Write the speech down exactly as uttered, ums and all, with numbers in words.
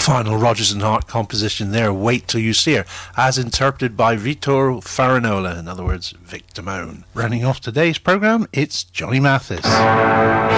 final Rodgers and Hart composition there, Wait Till You See Her, as interpreted by Vitor Farinola, in other words, Vic Damone. Running off today's programme, it's Johnny Mathis.